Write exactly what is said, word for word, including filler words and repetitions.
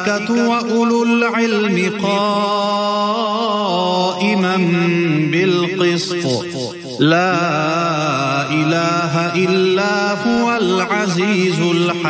والملائكة وأولو العلم قائما بالقسط لا إله إلا هو العزيز الحكيم.